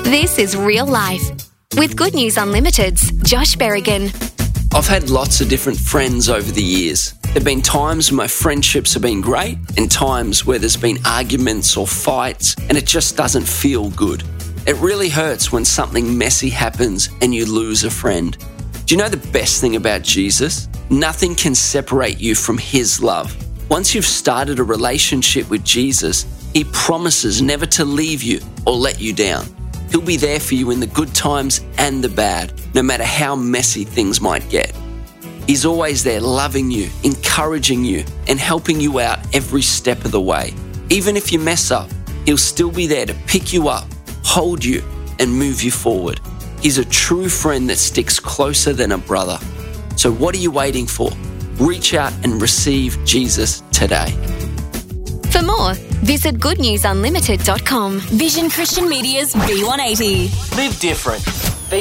This is Real Life with Good News Unlimited's Josh Berrigan. I've had lots of different friends over the years. There have been times when my friendships have been great and times where there's been arguments or fights and it just doesn't feel good. It really hurts when something messy happens and you lose a friend. Do you know the best thing about Jesus? Nothing can separate you from His love. Once you've started a relationship with Jesus, He promises never to leave you or let you down. He'll be there for you in the good times and the bad, no matter how messy things might get. He's always there loving you, encouraging you, and helping you out every step of the way. Even if you mess up, He'll still be there to pick you up, hold you, and move you forward. He's a true friend that sticks closer than a brother. So what are you waiting for? Reach out and receive Jesus today. For more, visit goodnewsunlimited.com. Vision Christian Media's V180. Live different.